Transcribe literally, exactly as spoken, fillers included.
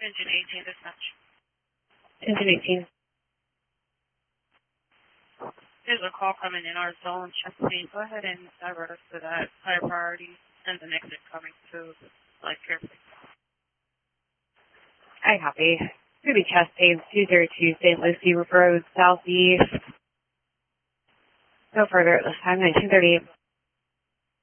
Engine eighteen, dispatch. Engine eighteen. There's a call coming in our zone, Chesapeake. Go ahead and divert us to that higher priority and the next is coming to like carefully. I copy. Ruby Chesapeake, two zero two Saint Lucie Road Southeast. No further at this time, nineteen thirty-eight.